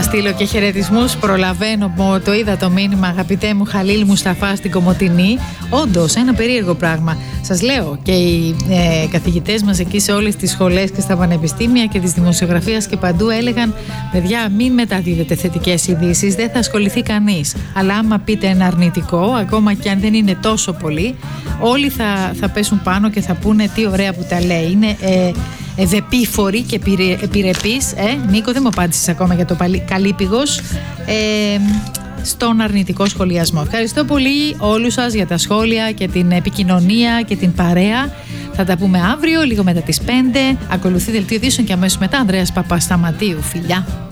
στείλω και χαιρετισμούς. Προλαβαίνω, το είδα το μήνυμα, αγαπητέ μου Χαλίλ Μουσταφά στην Κομοτηνή. Όντως, ένα περίεργο πράγμα. Σας λέω, και οι καθηγητές μας εκεί σε όλες τις σχολές και στα πανεπιστήμια και της δημοσιογραφίας και παντού έλεγαν: παιδιά, μην μεταδίδετε θετικές ειδήσεις, δεν θα ασχοληθεί κανείς. Αλλά άμα πείτε ένα αρνητικό, ακόμα και αν δεν είναι τόσο πολύ, όλοι θα πέσουν πάνω και θα πούνε τι ωραία που τα λέει. Είναι ευεπίφοροι και επιρρεπείς. Νίκο, δεν μου απάντησες ακόμα για το καλύπηγος στον αρνητικό σχολιασμό. Ευχαριστώ πολύ όλους σας για τα σχόλια και την επικοινωνία και την παρέα. Θα τα πούμε αύριο, λίγο μετά τις 5. Ακολουθεί δελτίο ειδήσεων και αμέσως μετά Ανδρέας Παπασταματίου. Φιλιά!